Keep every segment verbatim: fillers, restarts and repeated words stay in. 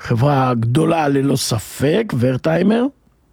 חברה גדולה ללא ספק, ורטהיימר,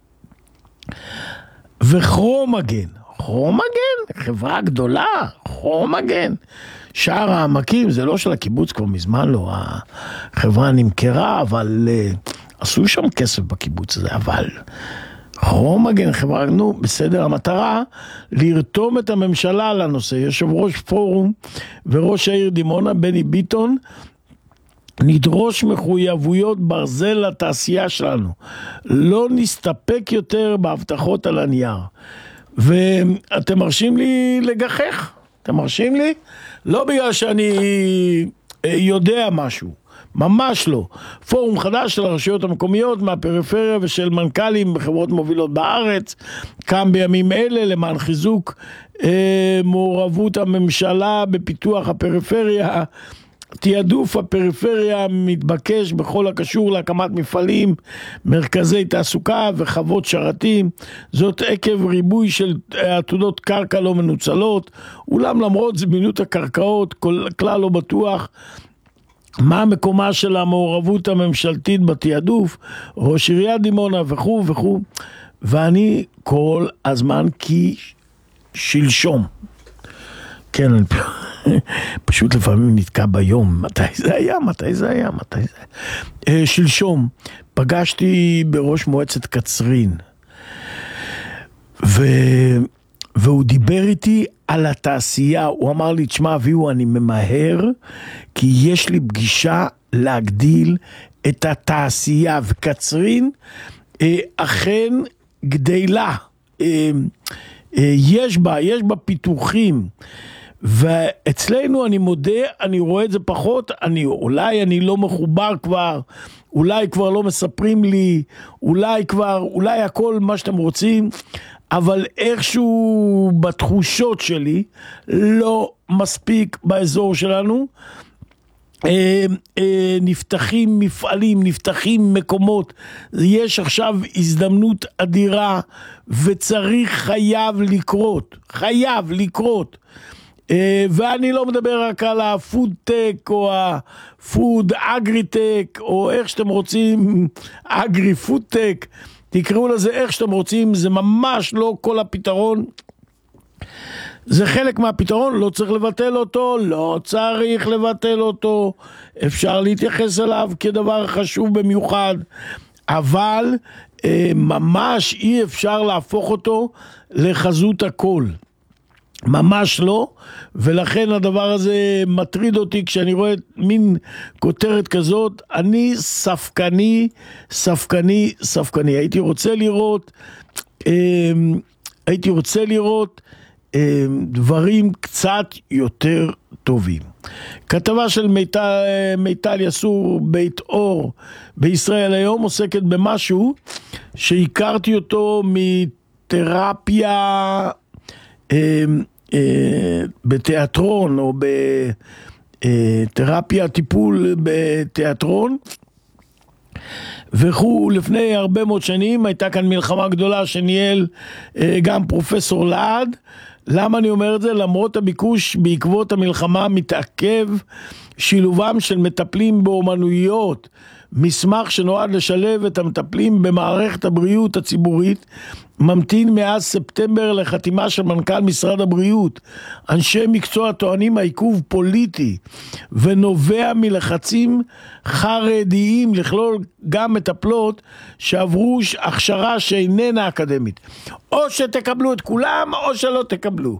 וכרומגן, כרומגן, חברה גדולה, כרומגן, שער העמקים, זה לא של הקיבוץ כבר מזמן לא, החברה נמכרה, אבל uh, עשו שם כסף בקיבוץ הזה, אבל כרומגן, חברה, נו, בסדר, המטרה, לרתום את הממשלה לנושא, יושב ראש פורום וראש העיר דימונה, בני ביטון, נדרוש מחויבויות ברזל לתעשייה שלנו, לא נסתפק יותר בהבטחות על הנייר, ואתם מרשים לי לגחך, אתם מרשים לי? לא בגלל שאני יודע משהו, ממש לא. פורום חדש של הרשויות המקומיות מהפריפריה ושל מנכ"לים בחברות מובילות בארץ, קם בימים אלה למען חיזוק אה, מעורבות הממשלה בפיתוח הפריפריה, תיעדוף הפריפריה מתבקש בכל הקשור להקמת מפעלים, מרכזי תעסוקה וחוות שרתים, זאת עקב ריבוי של עתודות קרקע לא מנוצלות, אולם למרות זמינות הקרקעות, כלל לא בטוח מה מקומה של המעורבות הממשלתית בתיעדוף, ראש עיריית דימונה וכו' וכו', ואני כל הזמן כי שלשום, כן, אני פשוט לפעמים נתקע ביום, מתי זה היה, מתי זה היה, מתי זה היה. שלשום, פגשתי בראש מועצת קצרין, ו... והוא דיבר איתי על התעשייה, הוא אמר לי, תשמע אביהו, אני ממהר, כי יש לי פגישה להגדיל את התעשייה, וקצרין אכן גדלה, יש בה, יש בה פיתוחים, ואצלנו אני מודה, אני רואה את זה פחות, אני, אולי אני לא מחובר כבר, אולי כבר לא מספרים לי, אולי כבר, אולי הכל מה שאתם רוצים, אבל איכשהו בתחושות שלי, לא מספיק באזור שלנו, נפתחים מפעלים, נפתחים מקומות, יש עכשיו הזדמנות אדירה, וצריך חייב לקרות, חייב לקרות, ואני לא מדבר רק על הפוד-טק או הפוד-אגרי-טק או איך שאתם רוצים, אגרי-פוד-טק, תקראו לזה איך שאתם רוצים, זה ממש לא כל הפתרון, זה חלק מהפתרון, לא צריך לבטל אותו, לא צריך לבטל אותו, אפשר להתייחס אליו כדבר חשוב במיוחד, אבל ממש אי אפשר להפוך אותו לחזות הכל. ממש לא, ולכן הדבר הזה מטריד אותי כשאני רואה מין כותרת כזאת, אני ספקני, ספקני, ספקני, הייתי רוצה לראות, הייתי רוצה לראות דברים קצת יותר טובים. כתבה של מיטל, מיטל יסור בית אור בישראל היום עוסקת במשהו שהכרתי אותו מתרפיה בתיאטרון או בתרפיה טיפול בתיאטרון וכו. לפני הרבה מאוד שנים הייתה כאן מלחמה גדולה שניהל גם פרופסור לעד. למה אני אומר את זה? למרות הביקוש בעקבות המלחמה מתעכב שילובם של מטפלים באומנויות, מסמך שנועד לשלב את המטפלים במערכת הבריאות הציבורית ממתין מאז ספטמבר לחתימה של מנכ"ל משרד הבריאות. אנשי מקצוע טוענים העיכוב פוליטי ונובע מלחצים חרדיים לכלול גם מטפלות שעברו הכשרה שאיננה אקדמית. או שתקבלו את כולם או שלא תקבלו.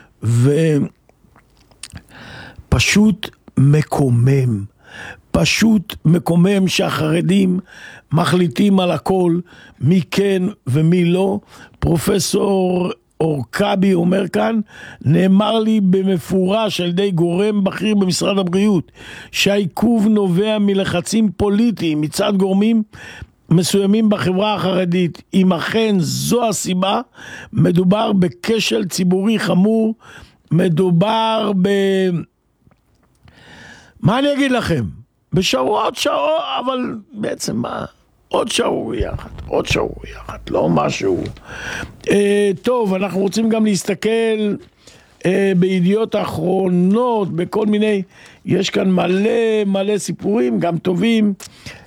ופשוט מקומם. פשוט מקומם שהחרדים מחליטים על הכל, מי כן ומי לא. פרופסור אורקבי אומר כאן, נאמר לי במפורש על ידי גורם בכיר במשרד הבריאות, שהעיכוב נובע מלחצים פוליטיים מצד גורמים מסוימים בחברה החרדית. אם אכן זו הסיבה, מדובר בכשל ציבורי חמור, מדובר ב... מה אני אגיד לכם? בשעות שעות, אבל בעצם מה? עוד שערוריה אחת, עוד שערוריה אחת, לא משהו. אה, טוב, אנחנו רוצים גם להסתכל אה, בידיעות האחרונות, בכל מיני, יש כאן מלא מלא סיפורים, גם טובים.